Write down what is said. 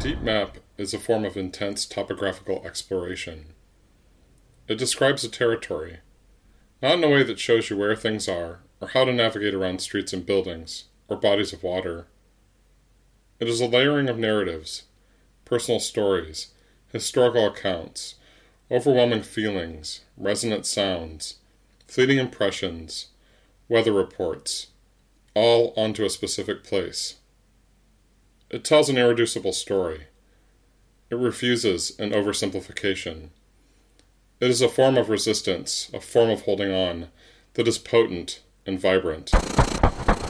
Deep map is a form of intense topographical exploration. It describes a territory, not in a way that shows you where things are, or how to navigate around streets and buildings, or bodies of water. It is a layering of narratives, personal stories, historical accounts, overwhelming feelings, resonant sounds, fleeting impressions, weather reports, all onto a specific place. It tells an irreducible story. It refuses an oversimplification. It is a form of resistance, a form of holding on, that is potent and vibrant.